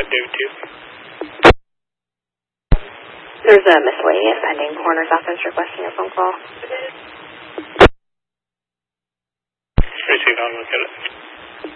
But do too. There's a miscellaneous pending coroner's office requesting a phone call. Received, I'll look at it.